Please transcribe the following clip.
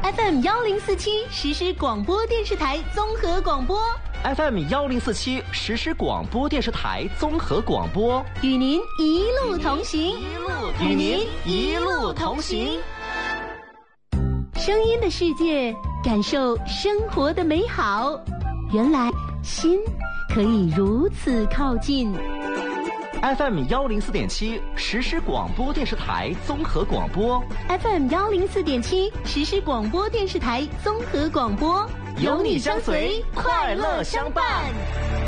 FM 1047实时广播电视台综合广播 FM 1047实时广播电视台综合广播， 与您一路同行， 与您一路同行。 声音的世界，感受生活的美好。原来心可以如此靠近。 FM 104.7实时广播电视台综合广播 FM 104.7实时广播电视台综合广播， 有你相随，快乐相伴。